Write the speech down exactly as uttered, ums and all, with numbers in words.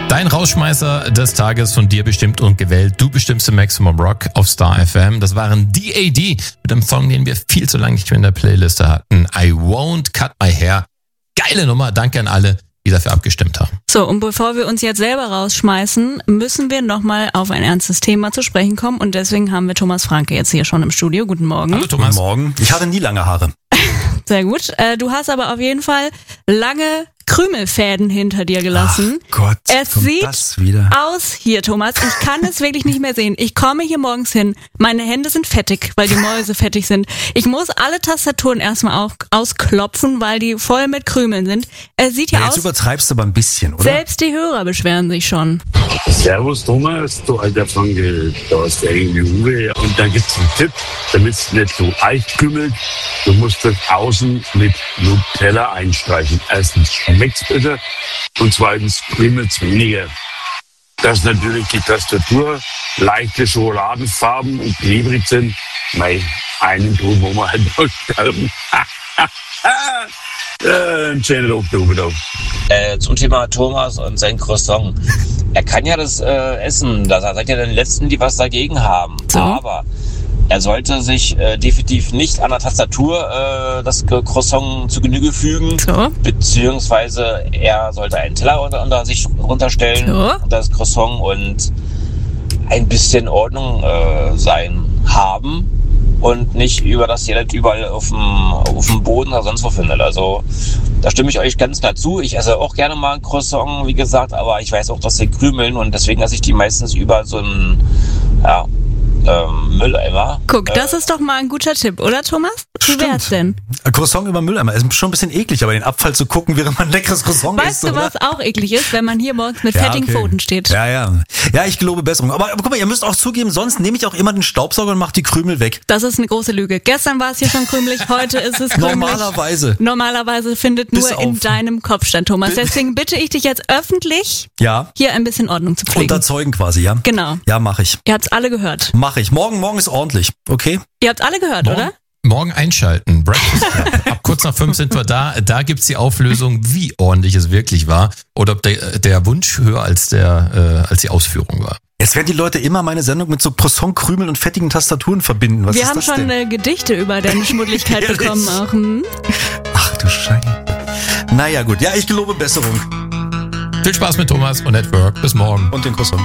Dein Rausschmeißer des Tages von dir bestimmt und gewählt. Du bestimmst im Maximum Rock auf Star F M. Das waren D A D mit einem Song, den wir viel zu lange nicht mehr in der Playliste hatten. I Won't Cut My Hair. Geile Nummer. Danke an alle, die dafür abgestimmt haben. So, und bevor wir uns jetzt selber rausschmeißen, müssen wir nochmal auf ein ernstes Thema zu sprechen kommen. Und deswegen haben wir Thomas Franke jetzt hier schon im Studio. Guten Morgen. Hallo Thomas. Guten Morgen. Ich hatte nie lange Haare. Sehr gut. Äh, du hast aber auf jeden Fall lange Krümelfäden hinter dir gelassen. Ach Gott, es kommt sieht das wieder? aus hier, Thomas. Ich kann es wirklich nicht mehr sehen. Ich komme hier morgens hin. Meine Hände sind fettig, weil die Mäuse fettig sind. Ich muss alle Tastaturen erstmal auf, ausklopfen, weil die voll mit Krümeln sind. Es sieht hier Ja, jetzt aus. übertreibst du aber ein bisschen, oder? Selbst die Hörer beschweren sich schon. Servus Thomas, du alter Franke, da ist der englische Uwe. Und dann gibt's einen Tipp, damit es nicht so eicht kümmelt. Du musst das außen mit Nutella einstreichen. Erstens schmeckt's besser und zweitens krümelt's weniger. Dass natürlich die Tastatur leichte Schokoladenfarben und klebrig sind, mei, einen Ton, wo man halt noch sterben. Ein schöner Oktober da. Äh, zum Thema Thomas und sein Croissant. Er kann ja das äh, essen, da seid ihr den Letzten, die was dagegen haben. So. Aber er sollte sich äh, definitiv nicht an der Tastatur äh, das Croissant zu Genüge fügen. So. Beziehungsweise er sollte einen Teller unter, unter sich runterstellen, So. unter das Croissant und ein bisschen Ordnung äh, sein haben. Und nicht über das ihr das überall auf dem, auf dem Boden oder sonst wo findet. Also da stimme ich euch ganz dazu. Ich esse auch gerne mal ein Croissant, wie gesagt, aber ich weiß auch, dass sie krümeln und deswegen esse ich die meistens über so einen ja, ähm, Mülleimer. Guck, Äh, das ist doch mal ein guter Tipp, oder Thomas? Wie wär's denn? Ein Croissant über Mülleimer. Ist schon ein bisschen eklig, aber den Abfall zu gucken, während man ein leckeres Croissant Weißt isst, du, oder? was auch eklig ist, wenn man hier morgens mit Ja, fettigen okay. Pfoten steht? Ja, ja. Ja, ich gelobe Besserung. Aber, aber guck mal, ihr müsst auch zugeben, sonst nehme ich auch immer den Staubsauger und mache die Krümel weg. Das ist eine große Lüge. Gestern war es hier schon krümelig, heute ist es krümelig. Normalerweise. Normalerweise findet Bis nur in auf. deinem Kopf statt, Thomas. Deswegen bitte ich dich jetzt öffentlich, Ja. hier ein bisschen Ordnung zu pflegen. Unter Zeugen quasi, ja? Genau. Ja, mache ich. Ihr habt's alle gehört. Mache ich. Morgen, morgen ist ordentlich. Okay? Ihr habt's alle gehört, Morgen, oder? morgen einschalten. Breakfast Club. Ab kurz nach fünf sind wir da. Da gibt's die Auflösung, wie ordentlich es wirklich war. Oder ob der, der Wunsch höher als, der, äh, als die Ausführung war. Jetzt werden die Leute immer meine Sendung mit so Croissant-Krümeln und fettigen Tastaturen verbinden. Was Wir ist haben das schon denn? äh, Gedichte über deine Schmuddligkeit Ehrlich? bekommen auch. Hm? Ach du Scheiße. Naja gut, ja, ich gelobe Besserung. Viel Spaß mit Thomas und Network. Bis morgen. Und den Croissant.